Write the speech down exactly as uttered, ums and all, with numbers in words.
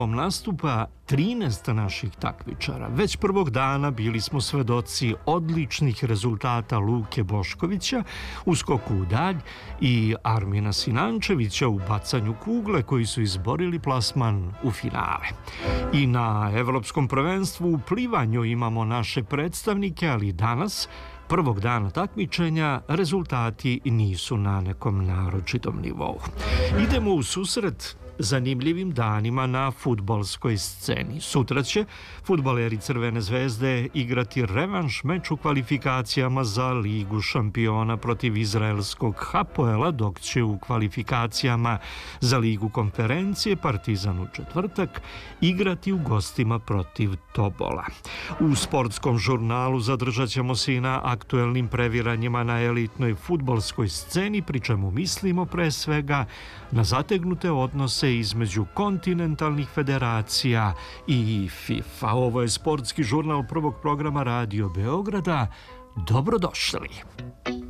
nastupa trinaest naših takmičara. Već prvog dana bili smo svedoci odličnih rezultata Luke Boškovića u skoku u dalj i Armina Sinančevića u bacanju kugle koji su izborili plasman u finale. I na Evropskom prvenstvu u plivanju imamo naše predstavnike, ali danas prvog dana takmičenja rezultati nisu na nekom naročitom nivou. Idemo u susret zanimljivim danima na fudbalskoj sceni. Sutra će fudbaleri Crvene zvezde igrati revanš meč u kvalifikacijama za Ligu šampiona protiv izraelskog Hapoela, dok će u kvalifikacijama za Ligu konferencije Partizan u četvrtak igrati u gostima protiv Tobola. U sportskom žurnalu zadržat ćemo se i na aktuelnim previranjima na elitnoj fudbalskoj sceni, pri čemu mislimo pre svega na zategnute odnose između kontinentalnih federacija i FIFA. Ovo je sportski žurnal prvog programa Radio Beograda. Dobrodošli.